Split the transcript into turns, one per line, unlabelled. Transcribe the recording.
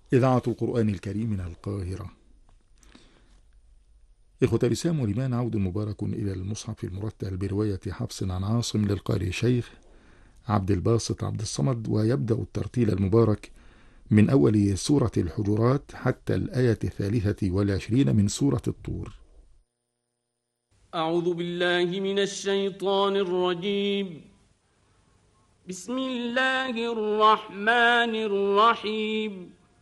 إذاعة القرآن الكريم من القاهرة. إخوة الإسلام والإيمان، عود مبارك إلى المصحف المرتل برواية حفص عن عاصم للقارئ الشيخ عبد الباسط عبد الصمد، ويبدأ الترتيل المبارك من أول سورة الحجرات حتى الآية 23 من سورة الطور.
أعوذ بالله من الشيطان الرجيم. بسم الله الرحمن الرحيم.